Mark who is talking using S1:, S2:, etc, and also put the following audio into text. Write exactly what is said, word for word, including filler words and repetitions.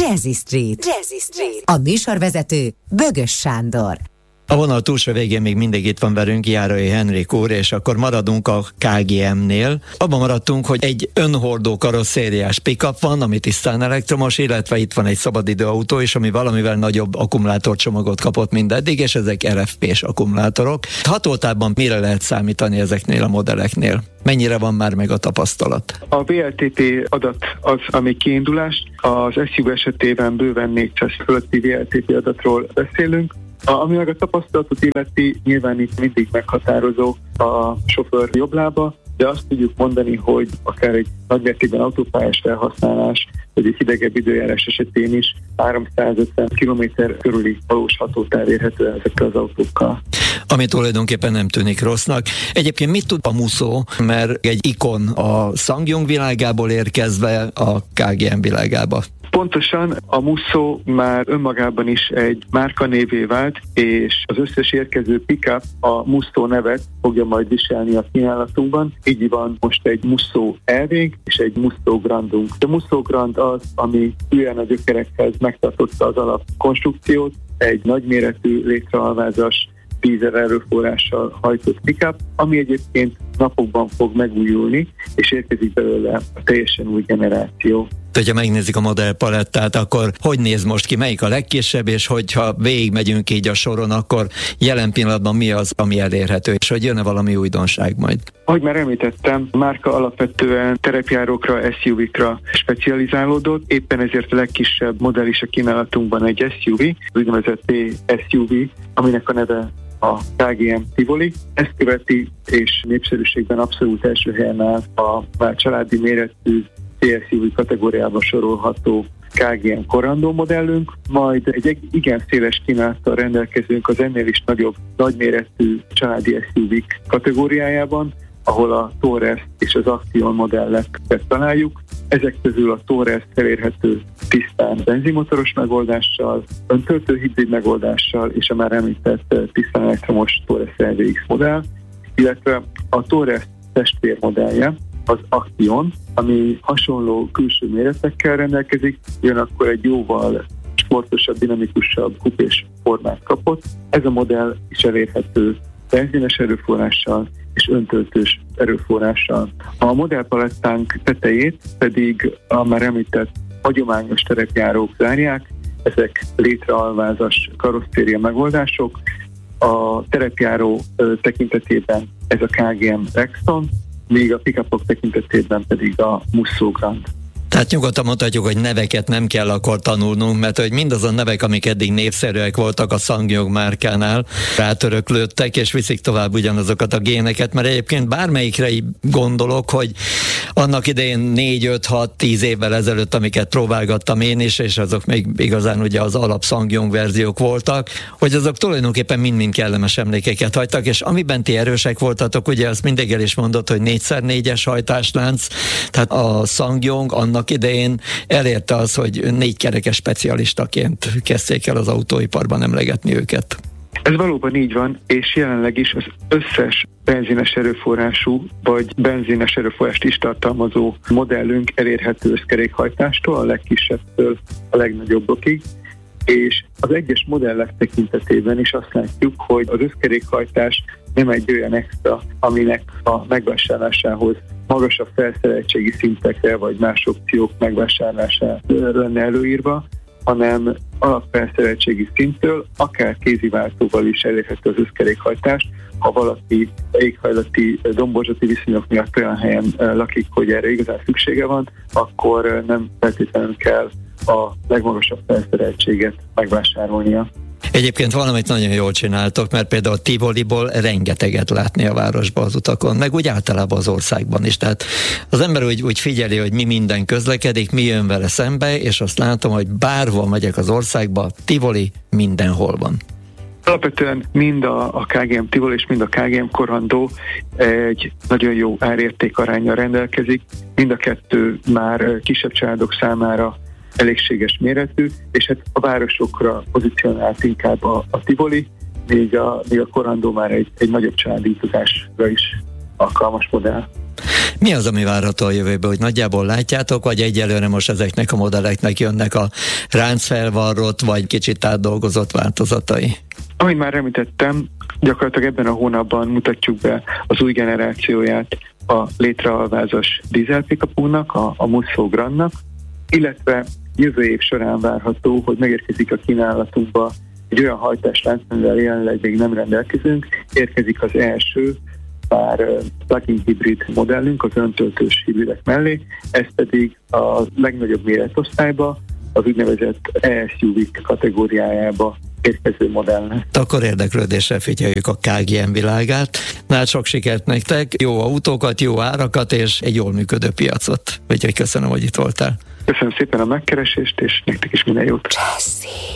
S1: Jazzy Street. Jazzy Street. A műsorvezető Bögös Sándor.
S2: A vonal túlsó végén még mindig itt van velünk Járai Henrik úr, és akkor maradunk a ká gé em-nél. Abban maradtunk, hogy egy önhordó karosszériás pick-up van, ami tisztán elektromos, illetve itt van egy szabadidőautó is, ami valamivel nagyobb akkumulátorcsomagot kapott, mint eddig, és ezek er ef pés akkumulátorok. Hatoltában mire lehet számítani ezeknél a modelleknél? Mennyire van már meg a tapasztalat?
S3: A vé el té pé adat az, ami kiindulás. Az es u vé esetében bőven négyszáz fölötti vé el té pé adatról beszélünk. A, ami meg a tapasztalatot illeti, nyilván itt mindig meghatározó a sofőr jobblába, de azt tudjuk mondani, hogy akár egy nagymértékben autópályás felhasználás, vagy egy hidegebb időjárás esetén is háromszázötven kilométer körüli valós hatótáv érhető ezekkel az autókkal.
S2: Ami tulajdonképpen nem tűnik rossznak. Egyébként mit tud a Musso, mert egy ikon a SsangYong világából érkezve a ká gé em világába?
S3: Pontosan, a Musso már önmagában is egy márkanévé vált, és az összes érkező pick-up a Musso nevet fogja majd viselni a kínálatunkban. Így van most egy Musso elvénk és egy Musso Grandunk. A Musso Grand az, ami ilyen a gyökerekhez megtartotta az alapkonstrukciót, egy nagyméretű létraalvázas dízel erőforrással hajtott pick-up, ami egyébként napokban fog megújulni, és érkezik belőle a teljesen új generáció.
S2: Hogyha megnézik a modellpalettát, akkor hogy néz most ki, melyik a legkisebb, és hogyha végigmegyünk így a soron, akkor jelen pillanatban mi az, ami elérhető, és hogy jön-e valami újdonság majd?
S3: Ahogy már említettem, a márka alapvetően terepjárókra, es u vé-kra specializálódott, éppen ezért a legkisebb modell is a kínálatunkban egy es u vé, úgynevezett pé es u vé, aminek a neve a ká gé em Tivoli. Ezt követi, és népszerűségben abszolút első helyen áll a már családi méretű pé es u vé kategóriába sorolható ká gé em Corando modellünk, majd egy igen széles kínálattal rendelkezünk az ennél is nagyobb, nagyméretű családi es u vé kategóriájában, ahol a Tourer és az Action modelleket találjuk. Ezek közül a Tourer elérhető tisztán benzinmotoros megoldással, öntöltő hibrid megoldással és a már említett tisztán elektromos Tourer er vé iksz modell, illetve a Tourer testvérmodellje, az Action, ami hasonló külső méretekkel rendelkezik, ugyanakkor egy jóval sportosabb, dinamikusabb kupés formát kapott. Ez a modell is elérhető benzines erőforrással és öntöltős erőforrással. A modellpalettánk tetejét pedig a már említett hagyományos terepjárók zárják, ezek létraalvázas karosszéria megoldások. A terepjáró tekintetében ez a ká gé em Rexton, még a pick-upok tekintetében pedig a Musso Grand.
S2: Tehát nyugodtan mondhatjuk, hogy neveket nem kell akkor tanulnunk, mert hogy mindazon nevek, amik eddig népszerűek voltak a SsangYong márkánál, rátöröklődtek, és viszik tovább ugyanazokat a géneket, mert egyébként bármelyikre gondolok, hogy annak idején négy, öt, hat, tíz évvel ezelőtt, amiket próbálgattam én is, és azok még igazán ugye az alap SsangYong verziók voltak, hogy azok tulajdonképpen mind-mind kellemes emlékeket hagytak, és amiben ti erősek voltatok, ugye azt mindig el is mondott, hogy négy szer négyes hajtáslánc, tehát a SsangYong annak idején elérte az, hogy négykerekes specialistaként kezdték el az autóiparban emlegetni őket.
S3: Ez valóban így van, és jelenleg is az összes benzines erőforrású, vagy benzines erőforrást is tartalmazó modellünk elérhető összkerékhajtástól, a legkisebbtől a legnagyobbokig, és az egyes modellek tekintetében is azt látjuk, hogy az összkerékhajtás nem egy olyan extra, aminek a megvásárlásához magasabb felszereltségi szintekre vagy más opciók megvásárlására lenne előírva, hanem alapfelszereltségi szinttől, akár kéziváltóval is elérhető az összkerékhajtás. Ha valaki éghajlati, domborzati viszonyok miatt olyan helyen lakik, hogy erre igazán szüksége van, akkor nem feltétlenül kell a legmagasabb felszereltséget megvásárolnia.
S2: Egyébként valamit nagyon jól csináltok, mert például Tivoliból rengeteget látni a városban az utakon, meg úgy általában az országban is. Tehát az ember úgy, úgy figyeli, hogy mi minden közlekedik, mi jön vele szembe, és azt látom, hogy bárhol megyek az országba, Tivoli mindenhol van.
S3: Alapvetően mind a, a ká gé em Tivoli és mind a ká gé em Corando egy nagyon jó árérték aránnyal rendelkezik. Mind a kettő már kisebb családok számára elégséges méretű, és hát a városokra pozícionált inkább a, a Tivoli, még a, még a Corando már egy, egy nagyobb családi utazásra is alkalmas modell.
S2: Mi az, ami várható a jövőben, hogy nagyjából látjátok, vagy egyelőre most ezeknek a modelleknek jönnek a ráncfelvarrott, vagy kicsit átdolgozott változatai?
S3: Ahogy már említettem, gyakorlatilag ebben a hónapban mutatjuk be az új generációját a létraalvázas dízel pick-upunknak, a, a Musso Grandnak, illetve jövő év során várható, hogy megérkezik a kínálatunkba egy olyan hajtáslánc, amivel jelenleg még nem rendelkezünk, érkezik az első pár plug-in hibrid modellünk az öntöltős hibridek mellé, ez pedig a legnagyobb méretosztályba, az úgynevezett e es u vé kategóriájába érkező modellnek.
S2: Akkor érdeklődéssel figyeljük a ká gé em világát. Nál sok sikert nektek, jó autókat, jó árakat és egy jól működő piacot. Úgyhogy köszönöm, hogy itt voltál.
S3: Köszönöm szépen a megkeresést, és nektek is minden jót.
S1: Jazzy.